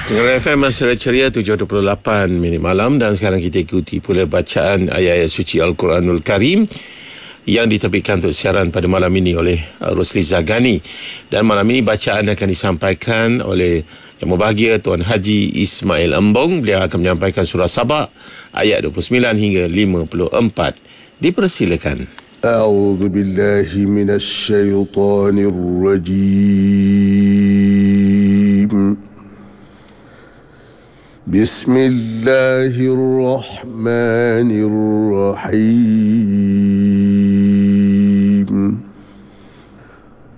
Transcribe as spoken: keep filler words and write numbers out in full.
Dengan F M Masyarakat Ceria tujuh dua puluh lapan minit malam, dan sekarang kita ikuti pula bacaan ayat-ayat suci Al-Quranul Karim yang diterbitkan untuk siaran pada malam ini oleh Rosli Zagani. Dan malam ini bacaan akan disampaikan oleh Yang Berbahagia Tuan Haji Ismail Embong. Beliau akan menyampaikan surah Sabah ayat dua puluh sembilan hingga lima puluh empat. Dipersilakan. A'udzu billahi minasy syaithanir rajim. Bismillahirrahmanirrahim.